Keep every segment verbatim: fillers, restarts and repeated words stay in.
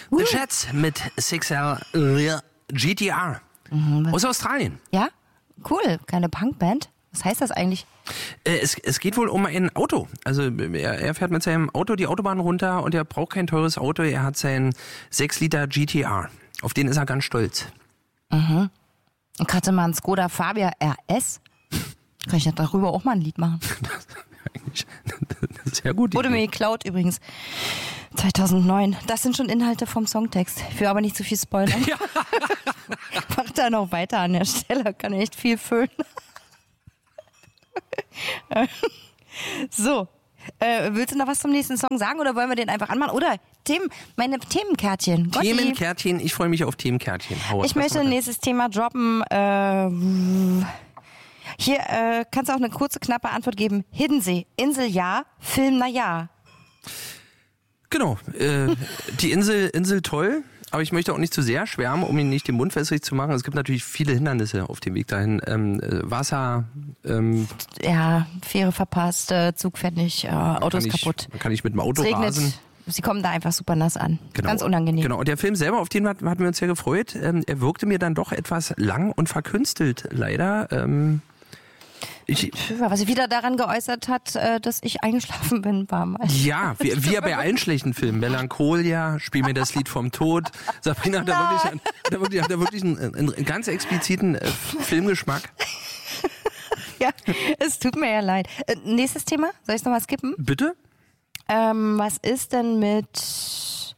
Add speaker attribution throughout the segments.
Speaker 1: Uh. The Chats mit six L G T R mhm, aus Australien.
Speaker 2: Ja, cool. Keine Punkband. Was heißt das eigentlich?
Speaker 1: Äh, es, es geht wohl um ein Auto. Also er, er fährt mit seinem Auto die Autobahn runter und er braucht kein teures Auto. Er hat seinen sechs Liter G T R. Auf den ist er ganz stolz.
Speaker 2: Mhm. Und hatte mal einen Skoda Fabia R S. Kann ich ja darüber auch mal ein Lied machen.
Speaker 1: Das ist ja gut.
Speaker 2: Wurde mir geklaut übrigens. zweitausendneun. Das sind schon Inhalte vom Songtext. Ich will aber nicht zu viel spoilern. Ja. Mach da noch weiter an der Stelle. Kann echt viel füllen. So. Äh, willst du noch was zum nächsten Song sagen oder wollen wir den einfach anmachen? Oder Themen, meine Themenkärtchen. Gotti.
Speaker 1: Themenkärtchen, ich freue mich auf Themenkärtchen. Hau
Speaker 2: ich möchte ein nächstes Thema droppen. Äh, hier äh, kannst du auch eine kurze, knappe Antwort geben. Hiddensee, Insel ja, Film na ja.
Speaker 1: Genau, äh, die Insel, Insel toll. Aber ich möchte auch nicht zu sehr schwärmen, um ihn nicht den Mund wässrig zu machen. Es gibt natürlich viele Hindernisse auf dem Weg dahin. Ähm, äh, Wasser. Ähm,
Speaker 2: ja, Fähre verpasst, äh, Zug fährt nicht, äh, Autos
Speaker 1: kann ich,
Speaker 2: kaputt.
Speaker 1: Kann ich mit dem Auto
Speaker 2: es regnet.
Speaker 1: rasen.
Speaker 2: Sie kommen da einfach super nass an.
Speaker 1: Genau.
Speaker 2: Ganz unangenehm.
Speaker 1: Genau, und der Film selber, auf den hatten wir uns ja gefreut. Ähm, er wirkte mir dann doch etwas lang und verkünstelt, leider. Ähm, Ich,
Speaker 2: Was sich wieder daran geäußert hat, dass ich eingeschlafen bin, war mal.
Speaker 1: Ja, wie, wie ja bei allen schlechten Filmen. Melancholia, Spiel mir das Lied vom Tod. Sabrina hat da wirklich, hat da wirklich, hat da wirklich einen, einen ganz expliziten äh, Filmgeschmack.
Speaker 2: Ja, es tut mir ja leid. Äh, nächstes Thema, soll ich es nochmal skippen?
Speaker 1: Bitte?
Speaker 2: Ähm, was ist denn mit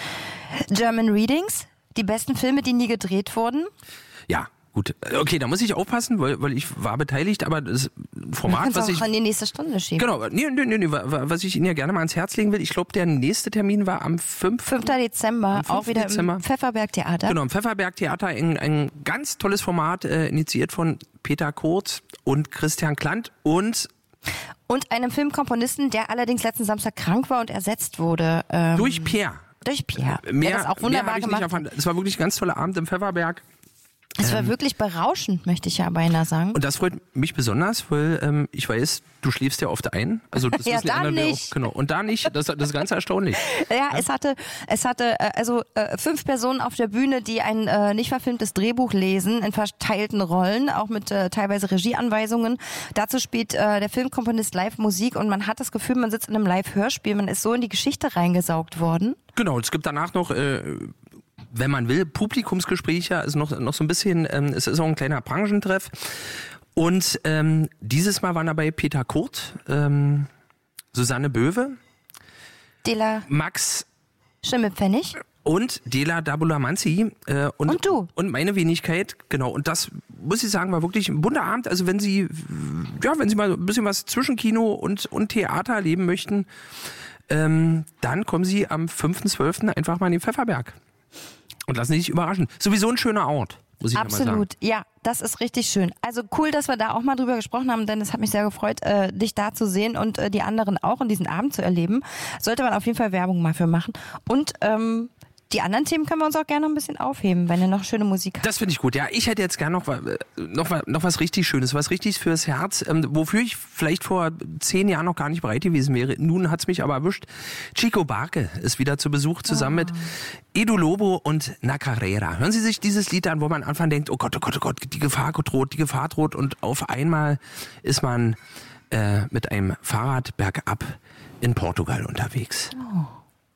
Speaker 2: German Readings? Die besten Filme, die nie gedreht wurden?
Speaker 1: Ja. Gut, okay, da muss ich aufpassen, weil, weil ich war beteiligt, aber das Format,
Speaker 2: was
Speaker 1: auch
Speaker 2: ich...
Speaker 1: an
Speaker 2: die nächste Stunde schieben.
Speaker 1: Genau, nee, nee, nee, nee, was ich Ihnen ja gerne mal ans Herz legen will, ich glaube, der nächste Termin war am fünften
Speaker 2: Dezember, auch wieder Dezember. Im Pfefferberg-Theater.
Speaker 1: Genau, im Pfefferberg-Theater, ein, ein ganz tolles Format, äh, initiiert von Peter Kurz und Christian Klant und...
Speaker 2: Und einem Filmkomponisten, der allerdings letzten Samstag krank war und ersetzt wurde. Ähm,
Speaker 1: durch Pierre.
Speaker 2: Durch Pierre,
Speaker 1: mehr,
Speaker 2: der das auch wunderbar
Speaker 1: mehr
Speaker 2: gemacht hat.
Speaker 1: Es war wirklich ein ganz toller Abend im Pfefferberg.
Speaker 2: Es war ähm, wirklich berauschend, möchte ich ja beinahe sagen.
Speaker 1: Und das freut mich besonders, weil ähm, ich weiß, du schläfst ja oft ein. Also das
Speaker 2: ja,
Speaker 1: wissen die
Speaker 2: da
Speaker 1: anderen
Speaker 2: nicht.
Speaker 1: Auch, genau. Und da nicht. Das, das ist ganz erstaunlich.
Speaker 2: Ja, ja, es hatte, es hatte äh, also äh, fünf Personen auf der Bühne, die ein äh, nicht verfilmtes Drehbuch lesen in verteilten Rollen, auch mit äh, teilweise Regieanweisungen. Dazu spielt äh, der Filmkomponist Live-Musik und man hat das Gefühl, man sitzt in einem Live-Hörspiel, man ist so in die Geschichte reingesaugt worden.
Speaker 1: Genau, es gibt danach noch... Äh, wenn man will, Publikumsgespräche, also noch, noch so ein bisschen, ähm, es ist auch ein kleiner Branchentreff. Und ähm, dieses Mal waren dabei Peter Kurt, ähm, Susanne Böwe,
Speaker 2: Dela
Speaker 1: Max
Speaker 2: Schimmelpfennig
Speaker 1: und Dela Dabulamanzi äh, und,
Speaker 2: und du.
Speaker 1: Und meine Wenigkeit, genau. Und das, muss ich sagen, war wirklich ein bunter Abend. Also wenn Sie, ja, wenn Sie mal ein bisschen was zwischen Kino und, und Theater erleben möchten, ähm, dann kommen Sie am fünften zwölften einfach mal in den Pfefferberg. Und lassen Sie sich überraschen. Sowieso ein schöner Ort, muss ich
Speaker 2: Absolut,
Speaker 1: ja mal sagen.
Speaker 2: ja, das ist richtig schön. Also cool, dass wir da auch mal drüber gesprochen haben, denn es hat mich sehr gefreut, äh, dich da zu sehen und äh, die anderen auch und diesen Abend zu erleben. Sollte man auf jeden Fall Werbung mal für machen. Und ähm, die anderen Themen können wir uns auch gerne noch ein bisschen aufheben, wenn ihr noch schöne Musik habt.
Speaker 1: Das finde ich gut. Ja, ich hätte jetzt gerne noch, noch, noch was richtig Schönes, was richtig fürs Herz, ähm, wofür ich vielleicht vor zehn Jahren noch gar nicht bereit gewesen wäre. Nun hat's mich aber erwischt. Chico Barque ist wieder zu Besuch zusammen oh. mit Edu Lobo und Nacarera. Hören Sie sich dieses Lied an, wo man am Anfang denkt, oh Gott, oh Gott, oh Gott, die Gefahr droht, die Gefahr droht. Und auf einmal ist man äh, mit einem Fahrrad bergab in Portugal unterwegs.
Speaker 2: Oh.